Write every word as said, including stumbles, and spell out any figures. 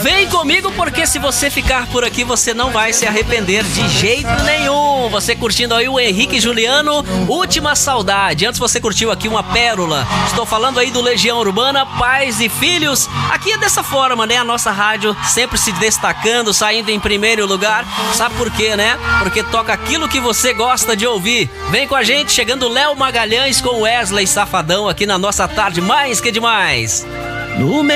vem comigo, porque se você ficar por aqui, você não vai se arrepender de jeito nenhum. Você curtindo aí o Henrique e Juliano, Última Saudade. Antes você curtiu aqui uma pérola. Estou falando aí do Legião Urbana, Pais e Filhos. Aqui é dessa forma, né? A nossa rádio sempre se destacando, saindo em primeiro lugar. Sabe por quê, né? Porque toca aquilo que você gosta de ouvir. Vem com a gente, chegando Léo Magalhães com Wesley Safadão aqui na nossa tarde mais que demais. No